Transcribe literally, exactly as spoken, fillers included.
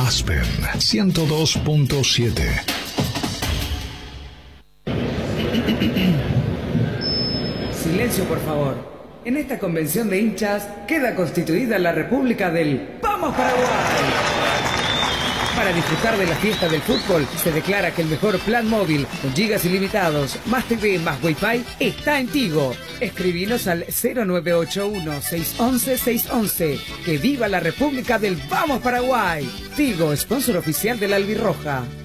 Aspen ciento dos punto siete. Silencio, por favor. En esta convención de hinchas queda constituida la República del ¡Vamos Paraguay! Para disfrutar de la fiesta del fútbol, se declara que el mejor plan móvil, con gigas ilimitados, más T V, más Wi-Fi, está en Tigo. Escribinos al cero nueve ocho uno, seis once, seis once. ¡Que viva la República del Vamos Paraguay! Tigo, sponsor oficial de la Albirroja.